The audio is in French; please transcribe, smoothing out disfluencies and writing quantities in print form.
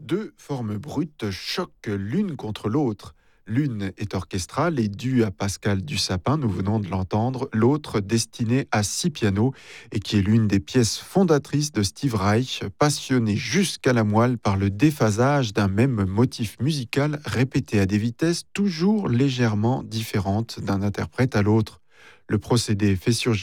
Deux formes brutes choquent l'une contre l'autre. L'une est orchestrale et due à Pascal Dussapin, nous venons de l'entendre, l'autre destinée à six pianos et qui est l'une des pièces fondatrices de Steve Reich, passionné jusqu'à la moelle par le déphasage d'un même motif musical répété à des vitesses toujours légèrement différentes d'un interprète à l'autre. Le procédé fait surgir